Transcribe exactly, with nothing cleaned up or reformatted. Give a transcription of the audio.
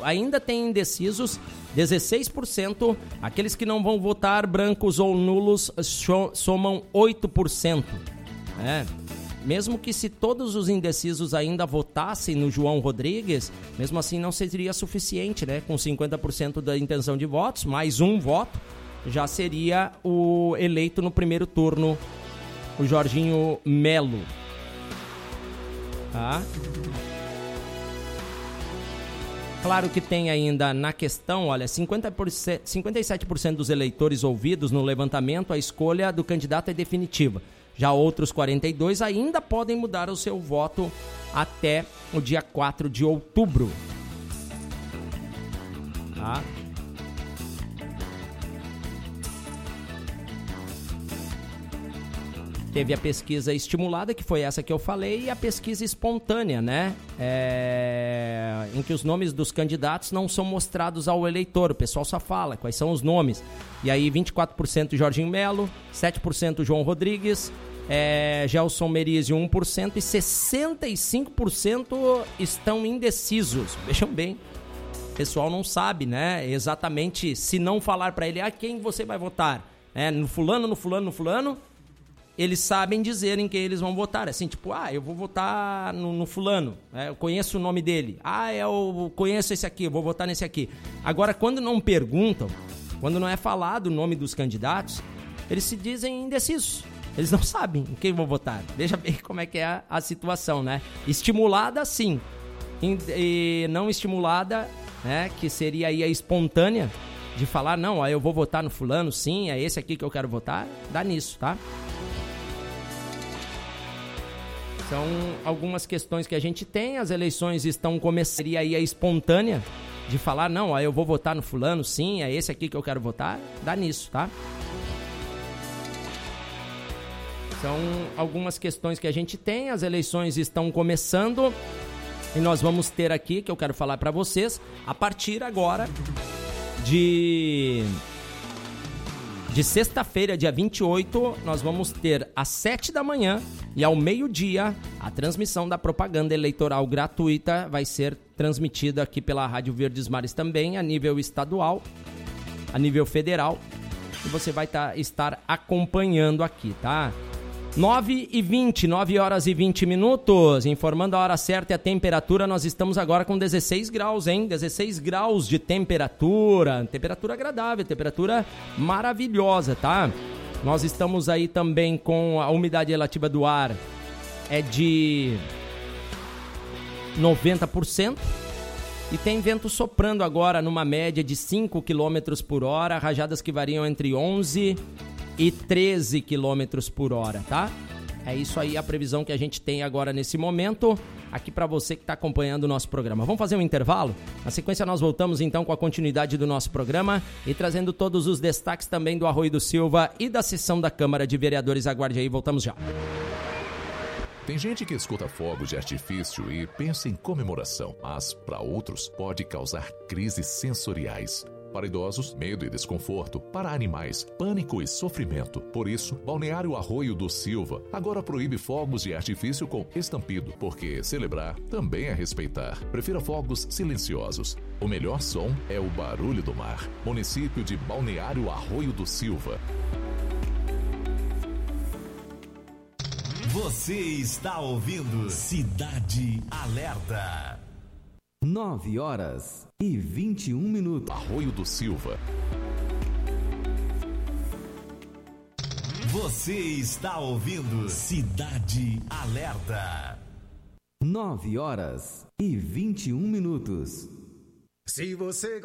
ainda tem indecisos, dezesseis por cento. Aqueles que não vão votar, brancos ou nulos, somam oito por cento. É, mesmo que se todos os indecisos ainda votassem no João Rodrigues, mesmo assim não seria suficiente, né? Com cinquenta por cento da intenção de votos, mais um voto, já seria o eleito no primeiro turno, o Jorginho Melo. Tá? Claro que tem ainda na questão, olha, cinquenta por cento, cinquenta e sete por cento dos eleitores ouvidos no levantamento, a escolha do candidato é definitiva. Já outros quarenta e dois por cento ainda podem mudar o seu voto até o dia quatro de outubro. Tá? Teve a pesquisa estimulada, que foi essa que eu falei, e a pesquisa espontânea, né? É... Em que os nomes dos candidatos não são mostrados ao eleitor. O pessoal só fala quais são os nomes. E aí vinte e quatro por cento Jorginho Melo, sete por cento João Rodrigues, é... Gelson Merizio um por cento e sessenta e cinco por cento estão indecisos. Vejam bem, o pessoal não sabe, né? Exatamente, se não falar para ele, ah, quem você vai votar? É, no fulano, no fulano, no fulano... Eles sabem dizer em quem eles vão votar. Assim, tipo, ah, eu vou votar no, no fulano. É, eu conheço o nome dele. Ah, eu conheço esse aqui, eu vou votar nesse aqui. Agora, quando não perguntam, quando não é falado o nome dos candidatos, eles se dizem indecisos. Eles não sabem em quem vão votar. Veja bem como é que é a, a situação, né? Estimulada, sim. E não estimulada, né? Que seria aí a espontânea de falar, não, ó, eu vou votar no fulano, sim, é esse aqui que eu quero votar. Dá nisso, tá? São algumas questões que a gente tem, as eleições estão começando, e aí a espontânea de falar, não, eu vou votar no fulano, sim, é esse aqui que eu quero votar, dá nisso, tá? São algumas questões que a gente tem, as eleições estão começando, e nós vamos ter aqui, que eu quero falar para vocês, a partir agora de... De sexta-feira, dia vinte e oito, nós vamos ter às sete da manhã e ao meio-dia a transmissão da propaganda eleitoral gratuita vai ser transmitida aqui pela Rádio Verdes Mares também, a nível estadual, a nível federal. E você vai tá, estar acompanhando aqui, tá? nove e vinte, nove horas e vinte minutos, informando a hora certa e a temperatura, nós estamos agora com dezesseis graus, hein? dezesseis graus de temperatura, temperatura agradável, temperatura maravilhosa, tá? Nós estamos aí também com a umidade relativa do ar, é de noventa por cento. E tem vento soprando agora numa média de cinco quilômetros por hora, rajadas que variam entre onze e treze quilômetros por hora, tá? É isso aí a previsão que a gente tem agora nesse momento, aqui para você que está acompanhando o nosso programa. Vamos fazer um intervalo? Na sequência nós voltamos então com a continuidade do nosso programa e trazendo todos os destaques também do Arroio do Silva e da sessão da Câmara de Vereadores. Aguarde aí, voltamos já. Tem gente que escuta fogos de artifício e pensa em comemoração, mas para outros pode causar crises sensoriais. Para idosos, medo e desconforto. Para animais, pânico e sofrimento. Por isso, Balneário Arroio do Silva agora proíbe fogos de artifício com estampido, porque celebrar também é respeitar. Prefira fogos silenciosos. O melhor som é o barulho do mar. Município de Balneário Arroio do Silva. Você está ouvindo Cidade Alerta. nove horas e vinte e um minutos. Arroio do Silva. Você está ouvindo Cidade Alerta. nove horas e vinte e um minutos. Se você